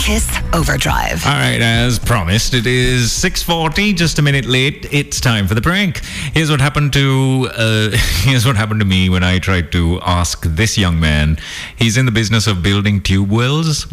Kiss Overdrive. All right, as promised, it is 6:40, just a minute late. It's time for the prank. Here's what happened to me when I tried to ask this young man. He's in the business of building tube wells,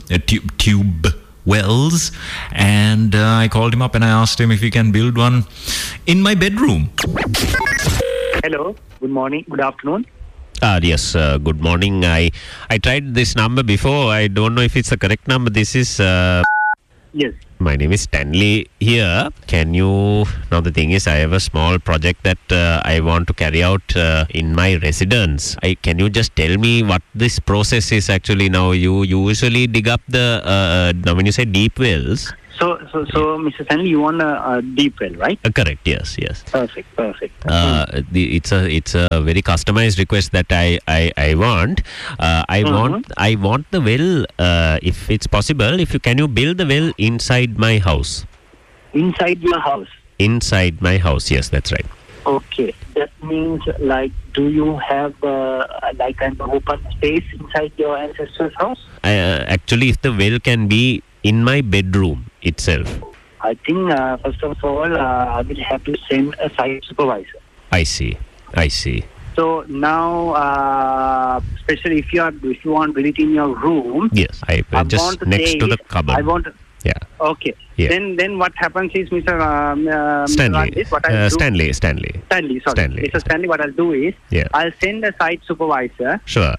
and I called him up and I asked him if he can build one in my bedroom. Hello, good morning, good afternoon. Yes, good morning. I tried this number before. I don't know if it's the correct number. This is... Yes. My name is Stanley here. Can you... Now, the thing is, I have a small project that I want to carry out in my residence. Can you just tell me what this process is actually now? You usually dig up the... now, when you say deep wells... So, Mr. Stanley, you want a deep well, right? Correct. Yes. Perfect. It's a very customized request that I want. I want the well, if it's possible. Can you build the well inside my house? Inside your house? Inside my house. Yes, that's right. Okay. That means, do you have an open space inside your ancestor's house? Actually, if the well can be in my bedroom itself. I think, first of all, I will have to send a site supervisor. I see. So now, especially if you want to build it in your room. Yes, I just next to the cupboard. Yeah. Okay. Yeah. Then what happens is, Mr. Stanley. Ranjit, what I'll do, Stanley. Mr. Stanley, what I'll do is, I'll send a site supervisor. Sure.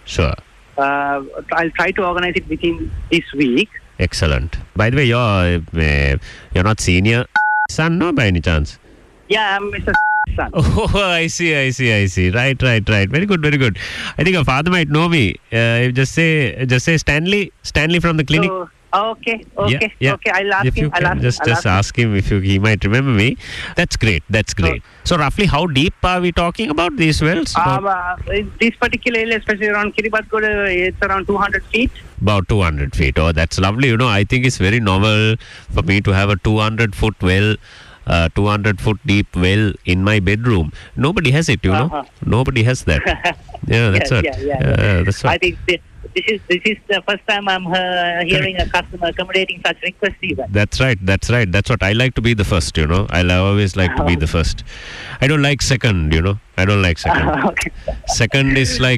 I'll try to organize it within this week. Excellent. By the way, you're not senior son, no, by any chance? Yeah, I'm Mr. son. Oh, I see. Right. Very good. I think your father might know me. Just say Stanley from the clinic. Okay. Yeah. Okay, I'll ask him. Just ask him if he might remember me. That's great. So roughly how deep are we talking about these wells? This particular area, especially around Kiribati, it's around 200 feet. About 200 feet. Oh, that's lovely. I think it's very novel for me to have a 200-foot well, 200-foot deep well in my bedroom. Nobody has it, Nobody has that. Yeah, that's right. Yeah. That's right. I think this is the first time I'm hearing a customer accommodating such requests even. That's right. That's what I like to be the first, I always like to be the first. I don't like second, I don't like second. Okay. Second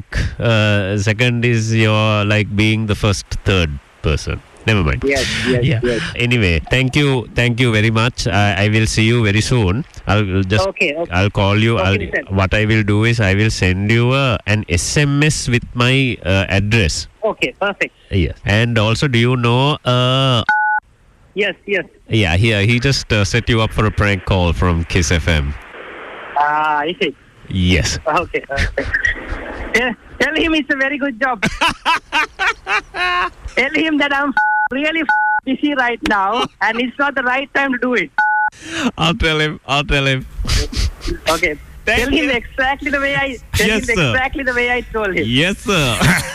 is your being the third person. Never mind. Yes. Anyway, thank you very much. I will see you very soon. I'll call you. What I will do is I will send you an SMS with my address. Okay, perfect. Yes. And also, do you know? Yes. Yeah, he just set you up for a prank call from Kiss FM. Is it? Yes. Okay. Tell him it's a very good job. Tell him that I'm really busy right now and it's not the right time to do it. I'll tell him. Okay. Tell him exactly the way I told him. Yes, sir.